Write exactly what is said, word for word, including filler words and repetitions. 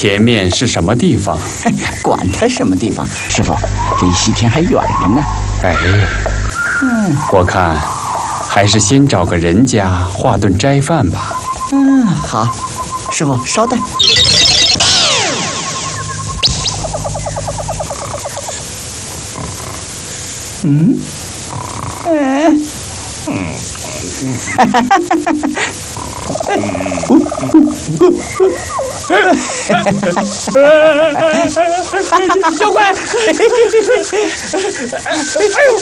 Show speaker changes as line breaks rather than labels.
前面是什么地方？
管它什么地方，师傅，离西天还远着呢。
哎，嗯，我看还是先找个人家化顿斋饭吧。
嗯，好，师傅稍待。嗯，嗯，嗯，哈哈哈哈哈！小怪，哎呦！